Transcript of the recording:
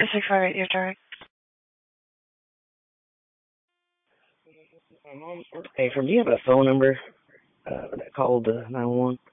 658, your turn. Hey, from do you have a phone number that called 911?